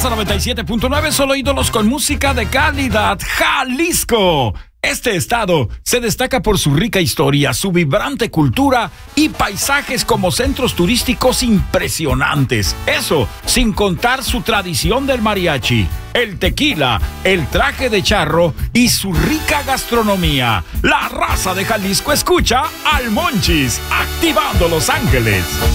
Raza 97.9, solo ídolos con música de calidad. Jalisco. Este estado se destaca por su rica historia, su vibrante cultura y paisajes como centros turísticos impresionantes. Eso, sin contar su tradición del mariachi, el tequila, el traje de charro y su rica gastronomía. La Raza de Jalisco escucha al Monchis, activando Los Ángeles.